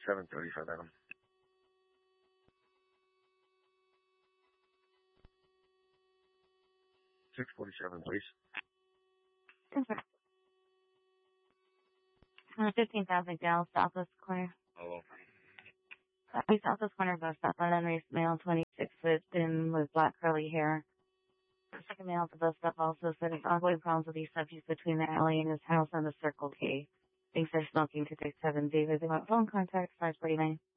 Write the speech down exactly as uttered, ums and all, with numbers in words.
seven thirty-five, Adam. six forty-seven, please. Okay. Uh, fifteen thousand Dallas, Southwest Corner. Hello. Uh, Southwest Corner bus stop, London race male, twenty-six foot, thin with black curly hair. The second male at the bus stop also said his ongoing problems with these subjects between the alley and his house on the Circle K. Thinks they're smoking to take seven. David, they want phone contact, five forty-nine.